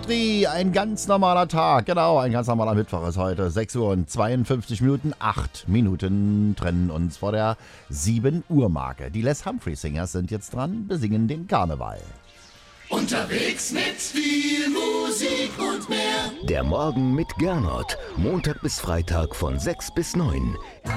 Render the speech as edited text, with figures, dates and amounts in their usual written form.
Free, ein ganz normaler Tag. Genau, ein ganz normaler Mittwoch ist heute. 6 Uhr und 52 Minuten. 8 Minuten trennen uns vor der 7 Uhr Marke. Die Les Humphrey Singers sind jetzt dran, besingen den Karneval. Unterwegs mit viel Musik und mehr. Der Morgen mit Gernot. Montag bis Freitag von 6 bis 9.